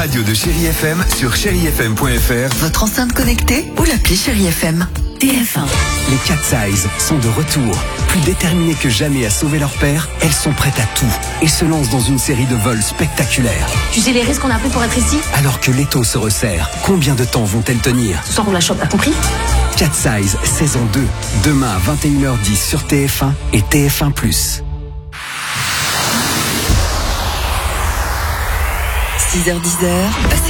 Radio de Chérie FM sur chérifm.fr. Votre enceinte connectée ou l'appli Chérie FM. TF1. Les Cat Size sont de retour. Plus déterminées que jamais à sauver leur père, elles sont prêtes à tout et se lancent dans une série de vols spectaculaires. Tu sais les risques qu'on a pris pour être ici? Alors que l'étau se resserre, combien de temps vont-elles tenir? Ce soir on la chope, t'as compris? Cat Size, saison 2. Demain à 21h10 sur TF1 et TF1+. 6h-10h, passez